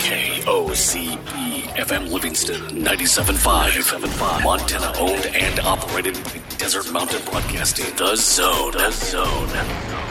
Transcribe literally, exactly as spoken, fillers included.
K O Z B F M Livingston ninety-seven point five. Montana owned and operated by Desert Mountain Broadcasting. The Zone. The Zone.